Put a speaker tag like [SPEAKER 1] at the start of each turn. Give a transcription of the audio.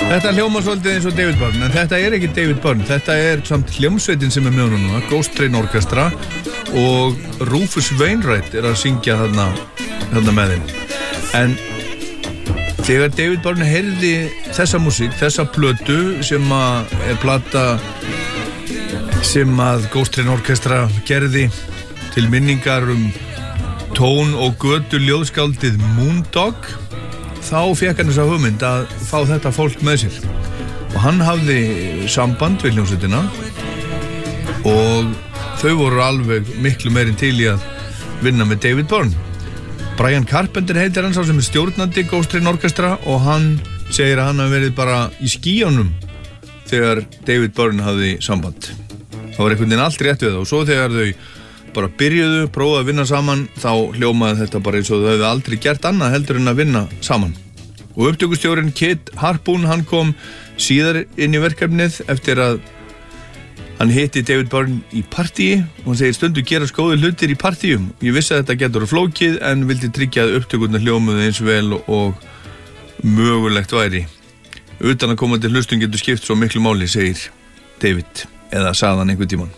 [SPEAKER 1] Þetta hljómar svolítið eins og David Byrne, en þetta ekki David Byrne, þetta samt hljómsveitin sem með honum núna, Ghost Train Orchestra, og Rufus Wainwright að syngja þarna með þeim. En þegar David Byrne heyrði þessa músík, þessa plötu sem plata sem Ghost Train Orchestra gerði til minningar tón- og götu ljóðskáldið Moondog, þá fékk hann þessa hugmynd að fá þetta fólk með sér. Og hann hafði samband við hljómsveitina og þau voru alveg miklu meirinn til í að vinna með David Byrne. Brian Carpenter heitir hann, sá sem stjórnandi Ghost Train Orchestra, og hann segir að hann hafi verið bara í skýjunum þegar David Byrne hafði samband. Það var einhvern veginn allt rétt við það, og svo þegar þau bara byrjuðu, prófaðu að vinna saman, þá hljómaði þetta bara eins og þau hefðu aldrei gert annað heldur en að vinna saman. Og upptökustjórinn Kit Harpoon, hann kom síðar inn í verkefnið eftir að hann hitti David Byrne í partíi og hann segir stundu gerast góðir hlutir í partíum. Ég vissi að þetta getur flókið en vildi tryggja að upptökurnar hljómuðu eins vel og mögulegt væri. Utan að koma til hlustun getur skipt svo miklu máli, segir David, eða sagði hann einhvern tímann.